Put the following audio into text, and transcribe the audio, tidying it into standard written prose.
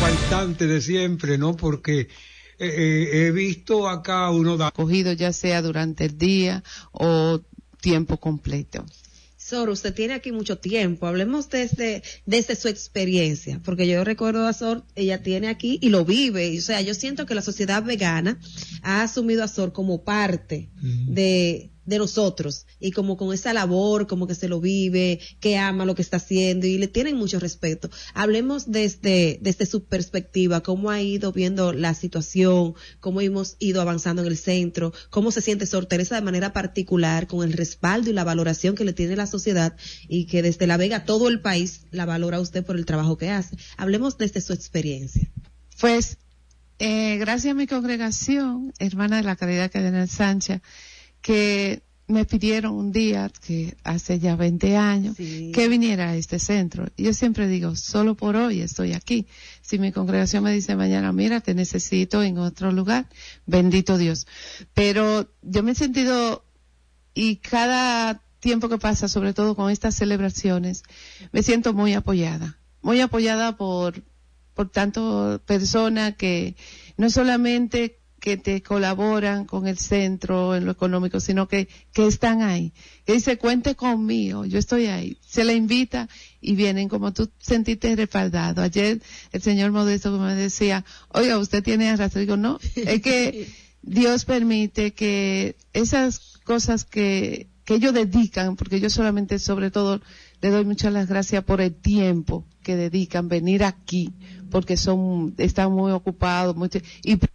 faltante de siempre, ¿no? Porque he visto acá uno cogido ya sea durante el día o tiempo completo. Sor, usted tiene aquí mucho tiempo, hablemos desde su experiencia, porque yo recuerdo a Sor, ella tiene aquí y lo vive, o sea, yo siento que la sociedad vegana ha asumido a Sor como parte de nosotros, y como con esa labor, como que se lo vive, que ama lo que está haciendo, y le tienen mucho respeto. Hablemos desde su perspectiva, cómo ha ido viendo la situación, cómo hemos ido avanzando en el centro, cómo se siente Sor Teresa de manera particular, con el respaldo y la valoración que le tiene la sociedad, y que desde La Vega todo el país la valora a usted por el trabajo que hace. Hablemos desde su experiencia. Pues, gracias a mi congregación, Hermana de la Caridad Cardenal Sánchez, que me pidieron un día, que hace ya 20 años, que viniera a este centro. Y yo siempre digo, solo por hoy estoy aquí. Si mi congregación me dice mañana, mira, te necesito en otro lugar, bendito Dios. Pero yo me he sentido, y cada tiempo que pasa, sobre todo con estas celebraciones, me siento muy apoyada por tanto personas que no solamente que te colaboran con el centro en lo económico, sino que están ahí. Que dice, cuente conmigo, yo estoy ahí. Se le invita y vienen como tú sentiste respaldado. Ayer el señor Modesto me decía, oiga, usted tiene arrastre. Digo, no, es que Dios permite que esas cosas que ellos dedican, porque yo solamente, sobre todo, le doy muchas las gracias por el tiempo que dedican venir aquí, porque están muy ocupados, y